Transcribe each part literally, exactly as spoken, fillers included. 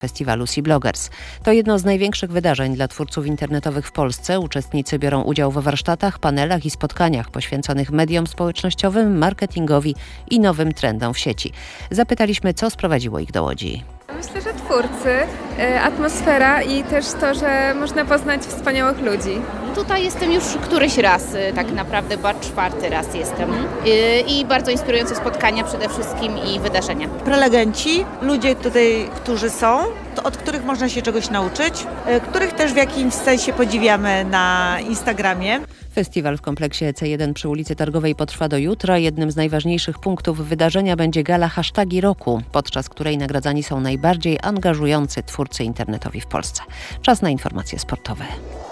festiwalu Sea Bloggers. To jedno z największych wydarzeń dla twórców internetowych w Polsce. Uczestnicy biorą udział we warsztatach, panelach i spotkaniach poświęconych mediom społecznościowym, marketingowi i nowym trendom w sieci. Zapytaliśmy, co sprowadziło ich do Łodzi. Myślę, że twórcy, atmosfera i też to, że można poznać wspaniałych ludzi. Tutaj jestem już któryś raz, tak naprawdę, bo czwarty raz jestem. I bardzo inspirujące spotkania przede wszystkim i wydarzenia. Prelegenci, ludzie tutaj, którzy są, to od których można się czegoś nauczyć, których też w jakimś sensie podziwiamy na Instagramie. Festiwal w kompleksie C jeden przy ulicy Targowej potrwa do jutra. Jednym z najważniejszych punktów wydarzenia będzie gala Hashtagi Roku, podczas której nagradzani są najbardziej angażujący twórcy internetowi w Polsce. Czas na informacje sportowe.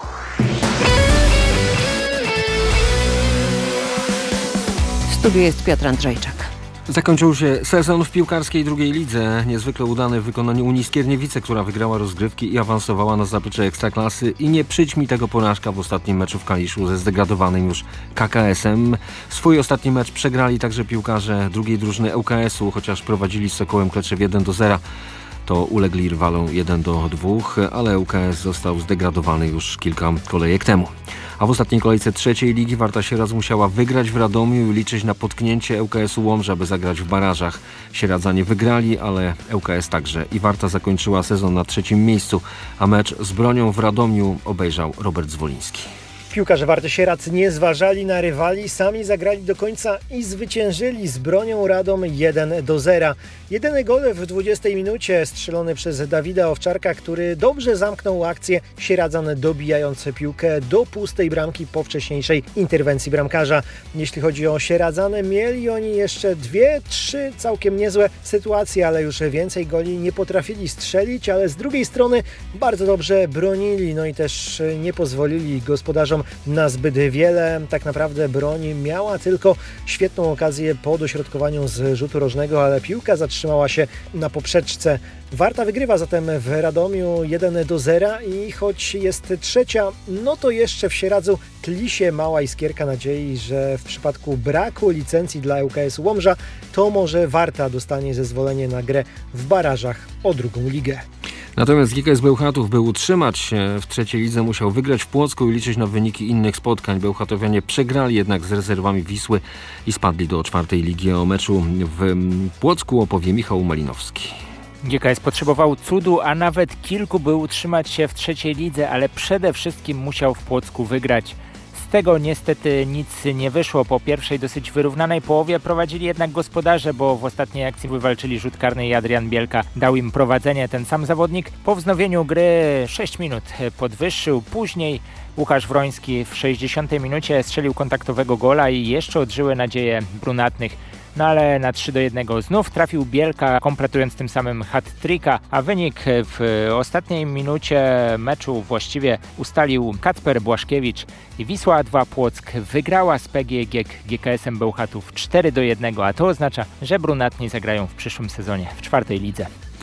W studiu jest Piotr Andrzejczak. Zakończył się sezon w piłkarskiej drugiej lidze. Niezwykle udany w wykonaniu Unii Skierniewice, która wygrała rozgrywki i awansowała na zaplecze Ekstraklasy. I nie przyćmi tego porażka w ostatnim meczu w Kaliszu ze zdegradowanym już K K S-em. Swój ostatni mecz przegrali także piłkarze drugiej drużyny L K S-u, chociaż prowadzili z Sokołem Kleczew jeden do zera. To ulegli rywalom jeden do dwóch, ale L K S został zdegradowany już kilka kolejek temu. A w ostatniej kolejce trzeciej ligi Warta Sieradz musiała wygrać w Radomiu i liczyć na potknięcie L K S-u Łomża, by zagrać w barażach. Sieradzanie wygrali, ale L K S także. I Warta zakończyła sezon na trzecim miejscu, a mecz z Bronią w Radomiu obejrzał Robert Zwoliński. Piłkarze Warty Sieradz nie zważali na rywali, sami zagrali do końca i zwyciężyli z Bronią Radom jeden do zera. Jedyny gol w dwudziestej minucie strzelony przez Dawida Owczarka, który dobrze zamknął akcję. Sieradzan dobijając piłkę do pustej bramki po wcześniejszej interwencji bramkarza. Jeśli chodzi o Sieradzan, mieli oni jeszcze dwie, trzy całkiem niezłe sytuacje, ale już więcej goli nie potrafili strzelić, ale z drugiej strony bardzo dobrze bronili, no i też nie pozwolili gospodarzom na zbyt wiele. Tak naprawdę broń miała tylko świetną okazję po dośrodkowaniu z rzutu rożnego, ale piłka zatrzymała się na poprzeczce. Warta wygrywa zatem w Radomiu jeden do zera i choć jest trzecia, no to jeszcze w Sieradzu tli się mała iskierka nadziei, że w przypadku braku licencji dla L K S Łomża to może Warta dostanie zezwolenie na grę w barażach o drugą ligę. Natomiast G K S Bełchatów, by utrzymać się w trzeciej lidze, musiał wygrać w Płocku i liczyć na wyniki innych spotkań. Bełchatowianie przegrali jednak z rezerwami Wisły i spadli do czwartej ligi. O meczu w Płocku opowie Michał Malinowski. G K S potrzebował cudu, a nawet kilku, by utrzymać się w trzeciej lidze, ale przede wszystkim musiał w Płocku wygrać. Z tego niestety nic nie wyszło. Po pierwszej dosyć wyrównanej połowie prowadzili jednak gospodarze, bo w ostatniej akcji wywalczyli rzut karny i Adrian Bielka dał im prowadzenie. Ten sam zawodnik po wznowieniu gry sześć minut podwyższył. Później Łukasz Wroński w sześćdziesiątej minucie strzelił kontaktowego gola i jeszcze odżyły nadzieje brunatnych. No ale na trzy do jednego znów trafił Bielka, kompletując tym samym hat-tricka, a wynik w ostatniej minucie meczu właściwie ustalił Kacper Błaszkiewicz i Wisła dwa Płock wygrała z P G G G K S-em Bełchatów cztery do jednego, a to oznacza, że brunatni zagrają w przyszłym sezonie w czwartej lidze.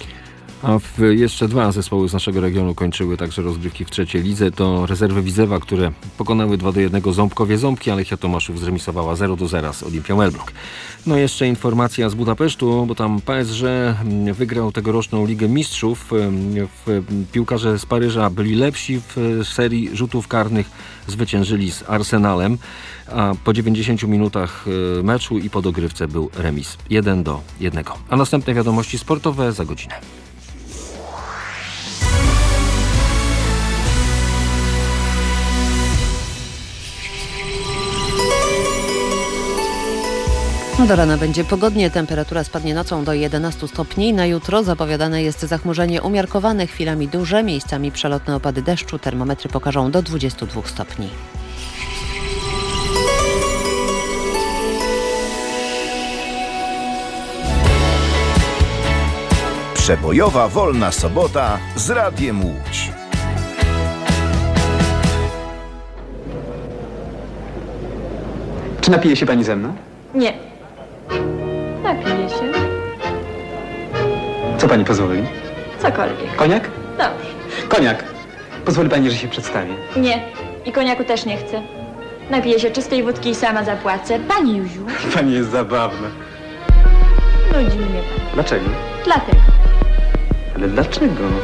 A w jeszcze dwa zespoły z naszego regionu kończyły także rozgrywki w trzeciej lidze. To rezerwy Widzewa, które pokonały dwa do jednego Ząbkowie Ząbki, ale Lechia Tomaszów zremisowała zero do zera z Olimpią Elbląg. No jeszcze informacja z Budapesztu, bo tam P S G wygrał tegoroczną Ligę Mistrzów. Piłkarze z Paryża byli lepsi w serii rzutów karnych, zwyciężyli z Arsenalem, a po dziewięćdziesięciu minutach meczu i po dogrywce był remis jeden do jednego. A następne wiadomości sportowe za godzinę. No do rana będzie pogodnie, temperatura spadnie nocą do jedenastu stopni. Na jutro zapowiadane jest zachmurzenie umiarkowane, chwilami duże, miejscami przelotne opady deszczu. Termometry pokażą do dwudziestu dwóch stopni. Przebojowa wolna sobota z Radiem Łódź. Czy napije się pani ze mną? Nie. Napiję się. Co pani pozwoli? Cokolwiek. Koniak? Dobrze. Koniak. Pozwoli pani, że się przedstawię. Nie. I koniaku też nie chcę. Napiję się czystej wódki i sama zapłacę. Pani Józiu. Pani jest zabawna. Nudzi mnie pan. Dlaczego? Dlatego. Ale dlaczego?